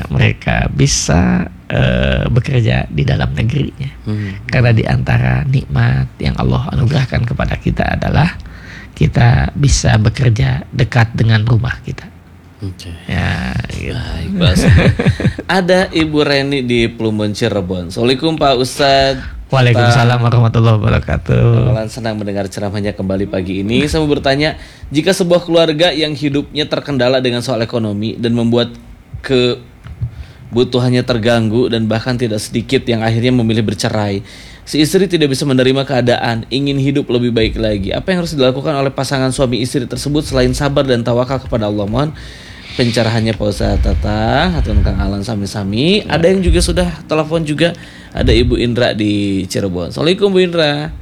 mereka bisa bekerja di dalam negerinya. Karena di antara nikmat yang Allah anugerahkan kepada kita adalah kita bisa bekerja dekat dengan rumah kita. Ya, gitu. Baik, ada Ibu Reni di Plumbon Cirebon. Assalamualaikum Pak Ustadz. Waalaikumsalam warahmatullahi wabarakatuh. Kalian senang mendengar ceramahnya kembali pagi ini. Saya mau bertanya, jika sebuah keluarga yang hidupnya terkendala dengan soal ekonomi dan membuat kebutuhannya terganggu dan bahkan tidak sedikit yang akhirnya memilih bercerai, si istri tidak bisa menerima keadaan, ingin hidup lebih baik lagi, apa yang harus dilakukan oleh pasangan suami istri tersebut selain sabar dan tawakal kepada Allah? Mohon pencerahannya Pak Ustadz Tatang atau Kang Alan sami-sami. Ada yang juga sudah telepon juga. Ada Ibu Indra di Cirebon. Assalamualaikum Bu Indra.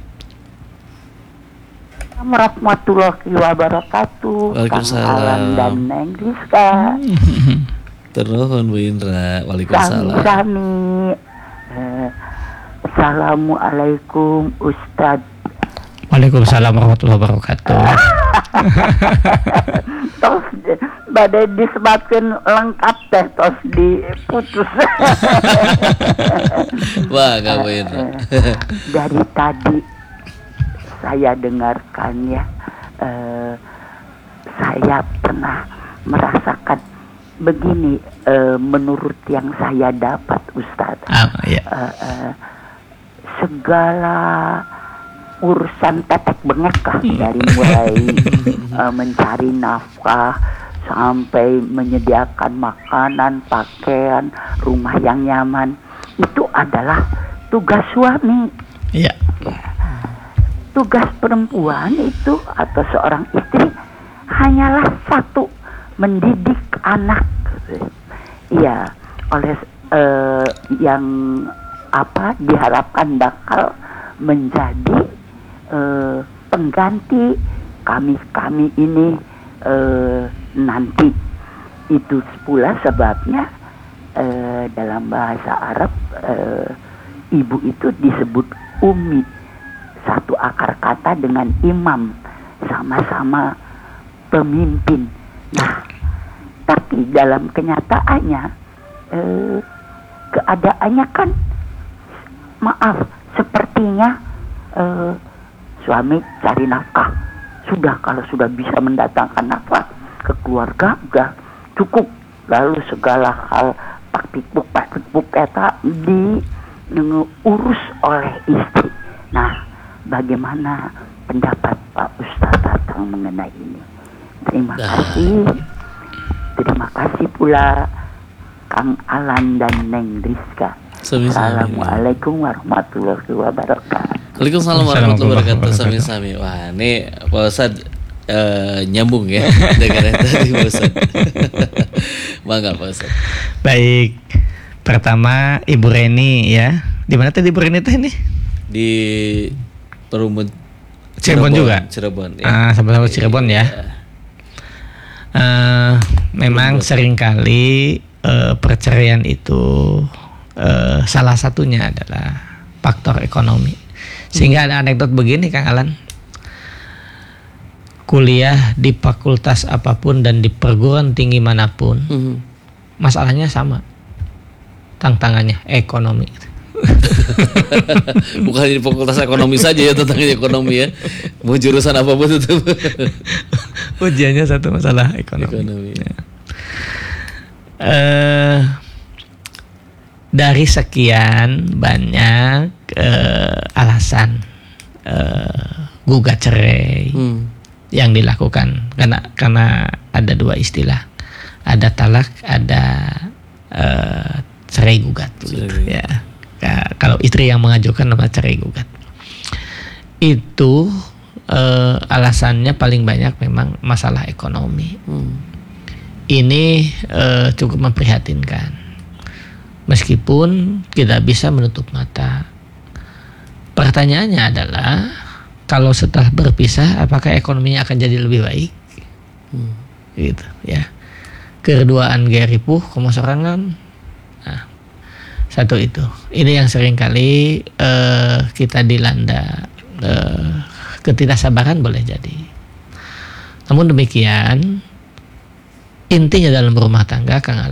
Warahmatullahi wabarakatuh. Waalaikumsalam. Kang Alan dan Neng Rizka. Terus Bu Indra. Waalaikumsalam. Sami-sami. Assalamualaikum Ustadz. Waalaikumsalam warahmatullahi wabarakatuh. Tos badai disebabkan lengkap teh tos diputus. Wah, gak Bu Indra. Dari tadi saya dengarkan ya, saya pernah merasakan begini, menurut yang saya dapat Ustadz. Segala urusan tetek bengek lah, dari mulai mencari nafkah sampai menyediakan makanan, pakaian, rumah yang nyaman, itu adalah tugas suami. Iya. Tugas perempuan itu atau seorang istri hanyalah satu, mendidik anak. Iya, oleh yang diharapkan bakal menjadi pengganti kami ini nanti. Itu pula sebabnya dalam bahasa Arab ibu itu disebut ummi, satu akar kata dengan imam, sama-sama pemimpin. Nah, tapi dalam kenyataannya keadaannya kan sepertinya suami cari nafkah. Kalau sudah bisa mendatangkan nafkah ke keluarga udah cukup. Lalu segala hal pakpikpuk eta diurus oleh istri. Nah, bagaimana pendapat Pak Ustadz Tatang mengenai ini? Terima kasih. Terima kasih pula Kang Alan dan Neng Rizka. Assalamualaikum warahmatullahi wabarakatuh. Waalaikumsalam warahmatullahi wabarakatuh. Sami-sami. Wah, ini Pak Ustadz nyambung ya dengan tadi Pak Ustadz. Bangga Pak Ustadz. Baik. Pertama Ibu Reni ya. Di mana tadi Ibu Reni teh ini? Di Perumbun Cirebon juga. Cirebon. Ya. Sama-sama Cirebon ya. Memang seringkali perceraian itu salah satunya adalah faktor ekonomi. Sehingga ada anekdot begini Kang Alan. Kuliah di fakultas apapun dan di perguruan tinggi manapun, masalahnya sama. Tantangannya ekonomi. Bukan di fakultas ekonomi saja ya tantangannya ekonomi ya. Mau jurusan apapun itu. Ujiannya satu, masalah ekonomi. Ya. Dari sekian banyak alasan gugat cerai yang dilakukan, karena ada dua istilah, ada talak, ada cerai gugat gitu, ya. Kalau istri yang mengajukan nama cerai gugat itu alasannya paling banyak memang masalah ekonomi. Ini cukup memprihatinkan. Meskipun tidak bisa menutup mata. Pertanyaannya adalah, kalau setelah berpisah apakah ekonominya akan jadi lebih baik? Gitu ya. Keduaan gaya ripuh, komo sorangan. Nah, satu itu. Ini yang seringkali kita dilanda ketidaksabaran, boleh jadi. Namun demikian, intinya dalam rumah tangga Kang Alan,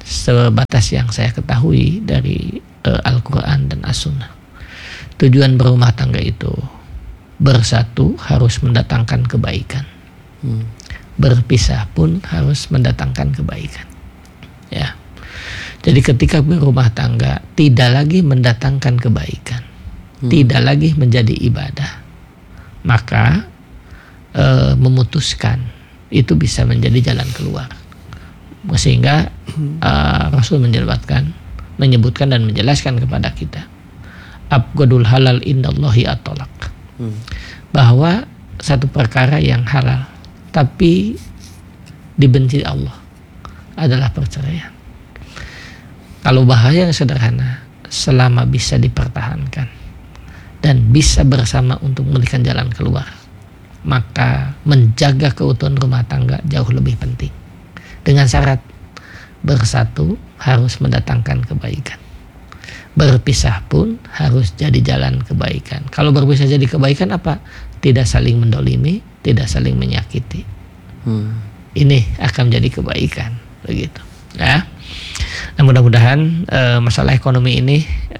sebatas yang saya ketahui dari Al-Quran dan As-Sunnah. Tujuan berumah tangga itu bersatu harus mendatangkan kebaikan. Berpisah pun harus mendatangkan kebaikan. Ya. Jadi ketika berumah tangga tidak lagi mendatangkan kebaikan, tidak lagi menjadi ibadah, maka memutuskan itu bisa menjadi jalan keluar. Sehingga Rasul menyebutkan dan menjelaskan kepada kita, abghadul halal indallahi at-talaq, bahwa satu perkara yang halal tapi dibenci Allah adalah perceraian. Kalau bahaya yang sederhana, selama bisa dipertahankan dan bisa bersama untuk memberikan jalan keluar, maka menjaga keutuhan rumah tangga jauh lebih penting. Dengan syarat bersatu harus mendatangkan kebaikan. Berpisah pun harus jadi jalan kebaikan. Kalau berpisah jadi kebaikan apa? Tidak saling mendolimi, tidak saling menyakiti. Ini akan menjadi kebaikan, begitu. Ya. Nah, mudah-mudahan masalah ekonomi ini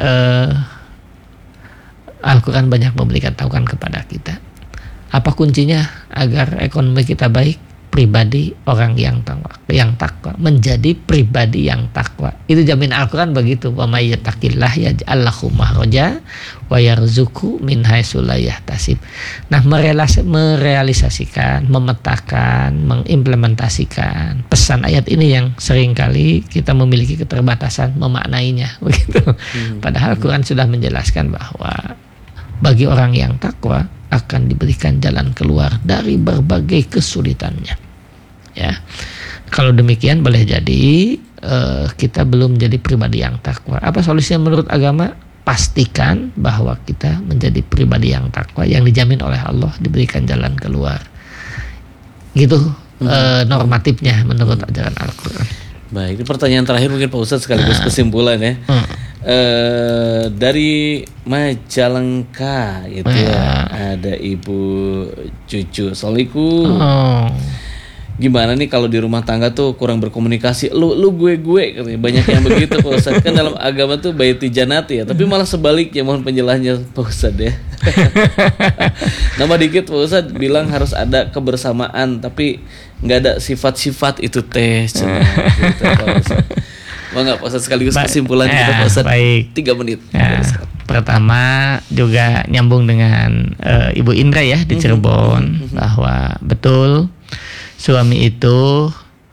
Al-Quran banyak memberikan taukan kepada kita. Apa kuncinya agar ekonomi kita baik? Pribadi orang yang takwa, menjadi pribadi yang takwa. Itu jamin Al-Quran begitu. Wa may yattaqillah yaj'al lahu makhraja wa yarzuqhu min haitsu la yahtasib. Nah, merealisasikan, memetakan, mengimplementasikan pesan ayat ini yang seringkali kita memiliki keterbatasan memaknainya begitu. Padahal Al-Quran sudah menjelaskan bahwa bagi orang yang takwa akan diberikan jalan keluar dari berbagai kesulitannya. Ya, kalau demikian boleh jadi kita belum menjadi pribadi yang takwa. Apa solusinya menurut agama? Pastikan bahwa kita menjadi pribadi yang takwa, yang dijamin oleh Allah diberikan jalan keluar. Gitu normatifnya menurut ajaran Al-Quran. Baik, ini pertanyaan terakhir mungkin Pak Ustadz sekaligus kesimpulan ya. Dari Majalengka itu ya, ada Ibu Cucu. Assalamualaikum. Gimana nih kalau di rumah tangga tuh kurang berkomunikasi, lu gue katanya, banyak yang begitu Pak Ustadz. Kan dalam agama tuh baiti janati ya, tapi malah sebaliknya. Mohon penjelasannya Pak Ustadz ya. Nama dikit Pak Ustadz bilang harus ada kebersamaan, tapi nggak ada sifat-sifat itu teh. Gitu, Pak Ustadz. Mau nggak Pak Ustadz sekaligus kesimpulan kita Pak Ustadz? Baik. 3 menit. Ya, pertama juga nyambung dengan Ibu Indra ya di Cirebon, bahwa betul suami itu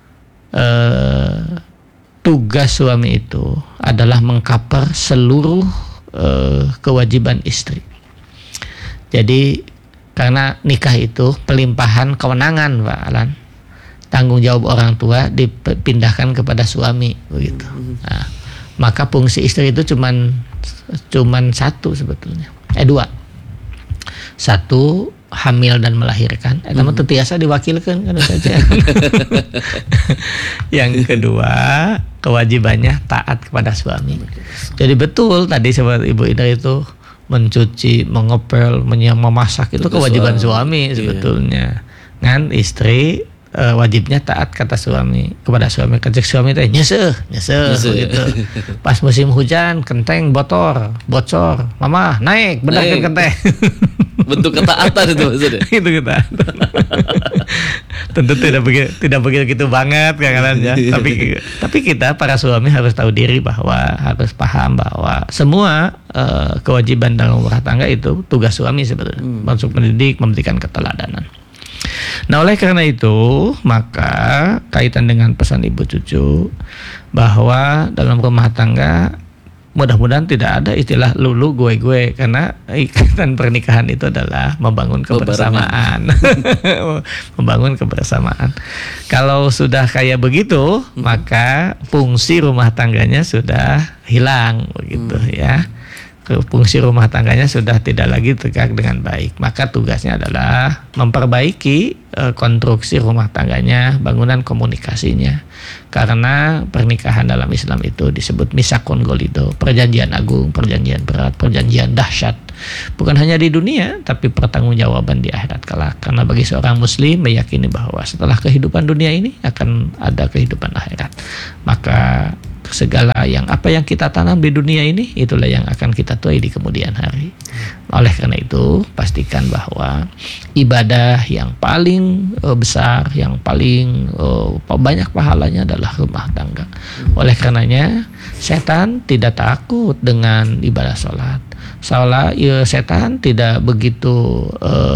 tugas suami itu adalah mengcover seluruh kewajiban istri. Jadi karena nikah itu pelimpahan kewenangan Pak Alan, tanggung jawab orang tua dipindahkan kepada suami begitu. Nah, maka fungsi istri itu cuman satu sebetulnya, dua. Satu, hamil dan melahirkan, namun tetiasa diwakilkan kan saja. Yang kedua, kewajibannya taat kepada suami. Jadi betul tadi sahabat Ibu Ida itu mencuci, mengepel, memasak itu kewajiban suami sebetulnya. Kan istri wajibnya taat kata suami kepada suami. Kecek suami teh nyeseh gitu. Pas musim hujan kenteng bocor, mama naik benarkan kenteng. Bentuk ketaatan itu maksudnya. Itu ketaatan. Tentu tidak begitu banget kan ya. Tapi kita para suami harus tahu diri bahwa harus paham bahwa semua kewajiban dalam rumah tangga itu tugas suami sebetulnya. Masuk mendidik, memberikan keteladanan. Nah, oleh karena itu, maka kaitan dengan pesan Ibu Cucu bahwa dalam rumah tangga mudah-mudahan tidak ada istilah lulu gue, karena ikatan pernikahan itu adalah membangun kebersamaan. Membangun kebersamaan. Kalau sudah kayak begitu, maka fungsi rumah tangganya sudah hilang begitu ya. Fungsi rumah tangganya sudah tidak lagi tegak dengan baik. Maka tugasnya adalah memperbaiki konstruksi rumah tangganya, bangunan komunikasinya. Karena pernikahan dalam Islam itu disebut misakun golido, perjanjian agung, perjanjian berat, perjanjian dahsyat. Bukan hanya di dunia, tapi pertanggungjawaban di akhirat kelak. Karena bagi seorang muslim meyakini bahwa setelah kehidupan dunia ini akan ada kehidupan akhirat. Maka segala apa yang kita tanam di dunia ini, itulah yang akan kita tuai di kemudian hari. Oleh karena itu, pastikan bahwa ibadah yang paling besar, yang paling banyak pahalanya adalah rumah tangga. Oleh karenanya, setan tidak takut dengan ibadah sholat. Setan tidak begitu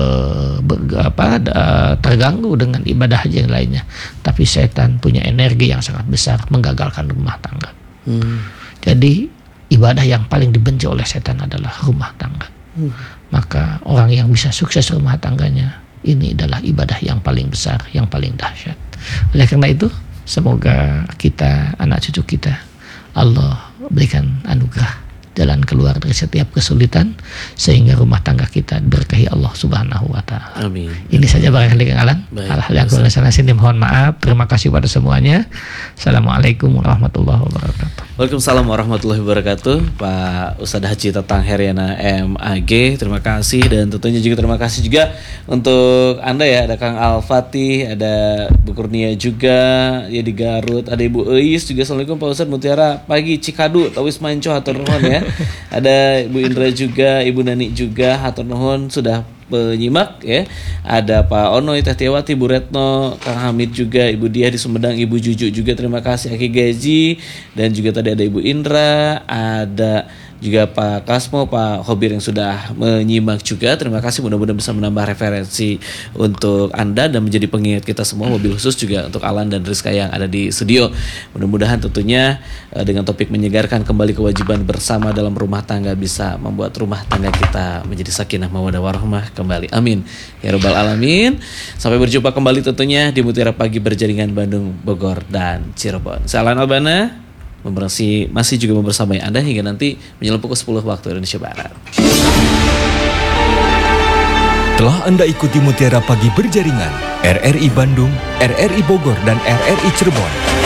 terganggu dengan ibadah haji yang lainnya, tapi setan punya energi yang sangat besar menggagalkan rumah tangga. Jadi ibadah yang paling dibenci oleh setan adalah rumah tangga. Maka orang yang bisa sukses rumah tangganya, ini adalah ibadah yang paling besar, yang paling dahsyat. Oleh karena itu, semoga kita, anak cucu kita, Allah berikan anugerah jalan keluar dari setiap kesulitan, sehingga rumah tangga kita berkahi Allah Subhanahu wa Ta'ala. Amin. Ini saja barangkali Kang Alan. Hal-hal yang kurang sana sini mohon maaf. Terima kasih pada semuanya. Assalamualaikum warahmatullahi wabarakatuh. Waalaikumsalam warahmatullahi wabarakatuh. Pak Ustadz Haji Tatang Heriana MAG, terima kasih. Dan tentunya juga terima kasih juga untuk Anda ya. Ada Kang Al-Fatih, ada Bu Kurnia juga ya di Garut, ada Ibu Eis juga. Assalamualaikum Pak Ustadz Mutiara pagi Cikadu Tawis Manco hatur nuhun ya. Ada Ibu Indra juga, Ibu Nani juga, hatur nuhun sudah penyimak ya. Ada Pak Onoy, Teh Tiawati, Bu Retno, Kang Hamid juga, Ibu Diah di Sumedang, Ibu Juju juga, terima kasih Aki Gaji, dan juga tadi ada Ibu Indra, ada juga Pak Kasmo, Pak Hobir yang sudah menyimak juga. Terima kasih, mudah-mudahan bisa menambah referensi untuk Anda dan menjadi pengingat kita semua, mobil khusus juga untuk Alan dan Rizka yang ada di studio. Mudah-mudahan tentunya dengan topik menyegarkan kembali kewajiban bersama dalam rumah tangga bisa membuat rumah tangga kita menjadi sakinah mawaddah warahmah kembali. Amin ya rabbal alamin. Sampai berjumpa kembali tentunya di Mutiara Pagi berjaringan Bandung, Bogor, dan Cirebon. Saya Alan Albana masih juga membersamai Anda hingga nanti menjelang pukul 10 waktu Indonesia Barat. Telah Anda ikuti Mutiara Pagi berjaringan RRI Bandung, RRI Bogor, dan RRI Cirebon.